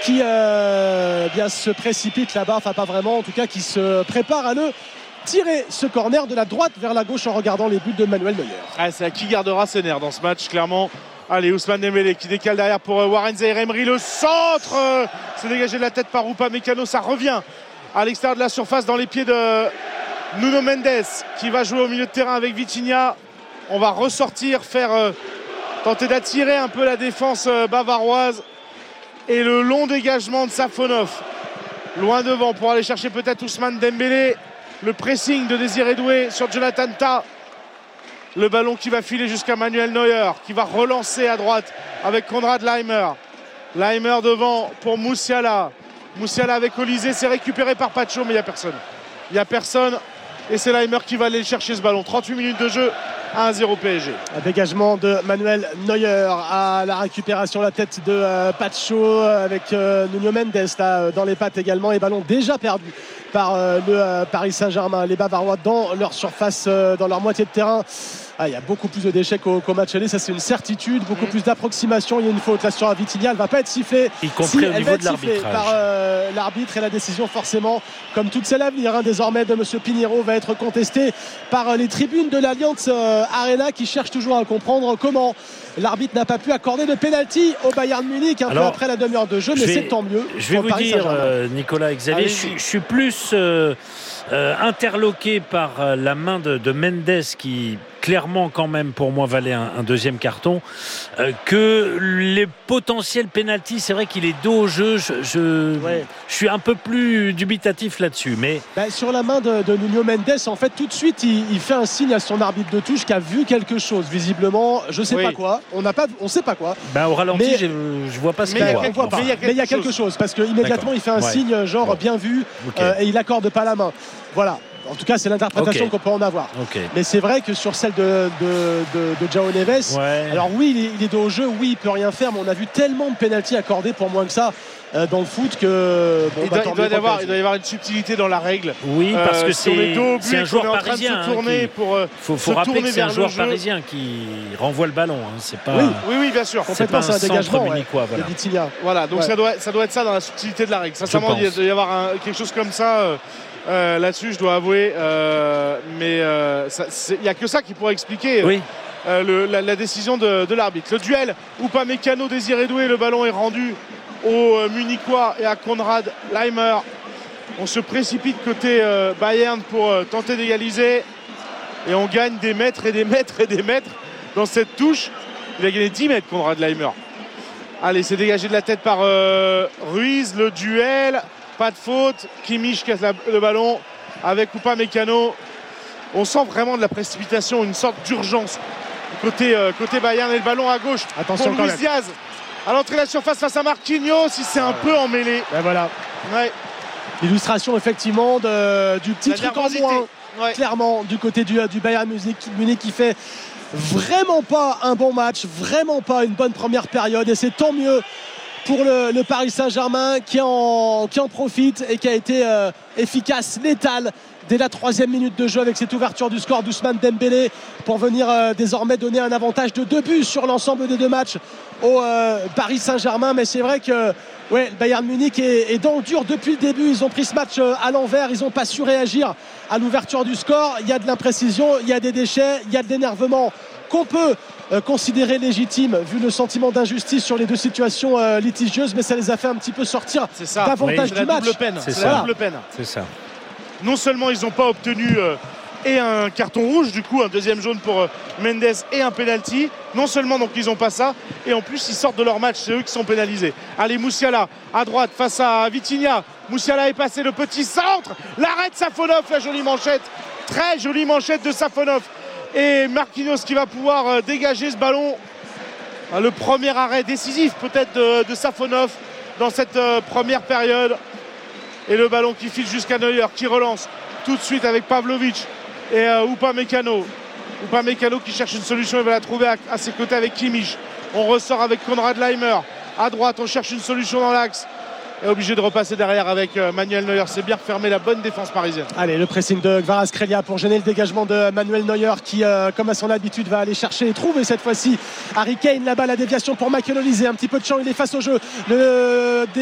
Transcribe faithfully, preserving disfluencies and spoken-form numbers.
qui euh, bien se précipite là-bas, enfin pas vraiment en tout cas, qui se prépare à le tirer ce corner de la droite vers la gauche en regardant les buts de Manuel Neuer. Ah, c'est à qui gardera ses nerfs dans ce match, clairement. Allez, Ousmane Dembélé qui décale derrière pour euh, Warren Zaïre-Emery, le centre euh, c'est dégagé de la tête par Upamecano, ça revient à l'extérieur de la surface dans les pieds de Nuno Mendes qui va jouer au milieu de terrain avec Vitinha. On va ressortir, faire euh, tenter d'attirer un peu la défense euh, bavaroise, et le long dégagement de Safonov loin devant pour aller chercher peut-être Ousmane Dembélé. Le pressing de Désiré Doué sur Jonathan Tah. Le ballon qui va filer jusqu'à Manuel Neuer, qui va relancer à droite avec Konrad Laimer. Laimer devant pour Musiala. Musiala avec Olysée, c'est récupéré par Pacho, mais il n'y a personne. Il n'y a personne. Et c'est Laimer qui va aller chercher ce ballon. trente-huit minutes de jeu, un à zéro P S G. Un dégagement de Manuel Neuer à la récupération, la tête de euh, Pacho avec euh, Nuno Mendes là, euh, dans les pattes également. Et ballon déjà perdu par euh, le euh, Paris Saint-Germain. Les Bavarois dans leur surface, euh, dans leur moitié de terrain. Ah, il y a beaucoup plus de déchets qu'au, qu'au match aller, ça c'est une certitude. Beaucoup mmh. plus d'approximation. Il y a une faute là sur Vitinha, elle ne va pas être sifflée. Y compris si, au niveau de l'arbitrage. Par euh, l'arbitre, et la décision forcément, comme toute celle à venir, hein, désormais de M. Pinheiro, va être contestée par euh, les tribunes de l'Allianz euh, Arena qui cherchent toujours à comprendre comment l'arbitre n'a pas pu accorder de pénalty au Bayern Munich un Alors, peu après la demi-heure de jeu, mais vais, c'est tant mieux. Je vais vous Paris dire, euh, Nicolas et Xavier, je, je suis plus euh, euh, interloqué par euh, la main de, de Mendes qui clairement quand même pour moi valait un, un deuxième carton euh, que les potentiels pénaltys. C'est vrai qu'il est dos au jeu, je, je, ouais. je suis un peu plus dubitatif là-dessus, mais bah, sur la main de, de Nuno Mendes en fait tout de suite il, il fait un signe à son arbitre de touche qui a vu quelque chose visiblement, je sais oui. pas quoi, on n'a pas, on sait pas quoi. Bah, au ralenti mais, je, je vois pas ce qu'il voit. Mais il y a quelque chose parce qu'immédiatement il fait un ouais. signe genre ouais. bien vu okay. euh, et il accorde pas la main. Voilà. En tout cas, c'est l'interprétation okay. qu'on peut en avoir. Okay. Mais c'est vrai que sur celle de, de, de, de João Neves, ouais. alors oui, il est, il est dos au jeu, oui, il peut rien faire, mais on a vu tellement de pénaltys accordés pour moins que ça euh, dans le foot que. Bon, il, bah, doit, il, doit y avoir, il doit y avoir une subtilité dans la règle. Oui, parce que euh, c'est, c'est un joueur parisien. Il hein, faut, faut se rappeler que c'est un joueur jeu. parisien qui renvoie le ballon. Hein, c'est pas. Oui, oui, oui, bien sûr. C'est pas un, un dégagement munichois. Ouais, voilà. voilà, donc ouais. ça, doit, ça doit être ça dans la subtilité de la règle. Sincèrement, il doit y avoir un, quelque chose comme ça. Euh, Euh, là-dessus je dois avouer euh, mais il n'y a que ça qui pourrait expliquer oui. euh, le, la, la décision de, de l'arbitre. Le duel Upamecano Désiré Doué, le ballon est rendu aux euh, Munichois et à Konrad Laimer. On se précipite côté euh, Bayern pour euh, tenter d'égaliser et on gagne des mètres et des mètres et des mètres dans cette touche. Il a gagné dix mètres Konrad Laimer. Allez, c'est dégagé de la tête par euh, Ruiz. Le duel, pas de faute. Kimmich casse la, le ballon avec Upamecano. On sent vraiment de la précipitation, une sorte d'urgence côté, euh, côté Bayern. Et le ballon à gauche. Attention pour Luis Diaz à l'entrée de la surface face à Marquinhos. Si c'est un ouais. peu emmêlé. Ben voilà. Ouais. Illustration effectivement de, du petit la truc en moins. Ouais. Clairement du côté du, du Bayern Munich, Munich qui fait vraiment pas un bon match, vraiment pas une bonne première période. Et c'est tant mieux pour le, le Paris Saint-Germain qui en, qui en profite et qui a été euh, efficace, létal dès la troisième minute de jeu avec cette ouverture du score d'Ousmane Dembélé pour venir euh, désormais donner un avantage de deux buts sur l'ensemble des deux matchs au euh, Paris Saint-Germain. Mais c'est vrai que ouais, le Bayern Munich est, est dans le dur depuis le début. Ils ont pris ce match euh, à l'envers, ils n'ont pas su réagir à l'ouverture du score. Il y a de l'imprécision, il y a des déchets, il y a de l'énervement qu'on peut euh, considérer légitime vu le sentiment d'injustice sur les deux situations euh, litigieuses, mais ça les a fait un petit peu sortir davantage oui, du match. Double peine. C'est, c'est ça. la double peine. C'est ça. Non seulement ils n'ont pas obtenu euh, et un carton rouge, du coup un deuxième jaune pour euh, Mendes et un penalty. Non seulement donc ils n'ont pas ça, et en plus ils sortent de leur match, c'est eux qui sont pénalisés. Allez, Musiala à droite face à Vitinha. Musiala est passé, le petit centre, l'arrêt de Safonov, la jolie manchette, très jolie manchette de Safonov. Et Marquinhos qui va pouvoir euh, dégager ce ballon. Euh, le premier arrêt décisif peut-être de, de Safonov dans cette euh, première période. Et le ballon qui file jusqu'à Neuer, qui relance tout de suite avec Pavlovic et euh, Upamecano. Upamecano qui cherche une solution, il va la trouver à, à ses côtés avec Kimmich. On ressort avec Konrad Laimer. À droite, on cherche une solution dans l'axe. Et obligé de repasser derrière avec euh, Manuel Neuer. C'est bien refermé la bonne défense parisienne. Allez, le pressing de Kvaratskhelia pour gêner le dégagement de Manuel Neuer qui, euh, comme à son habitude, va aller chercher et trouver cette fois-ci Harry Kane. Là-bas, la déviation pour Michael Olise. Un petit peu de champ, il est face au jeu. Le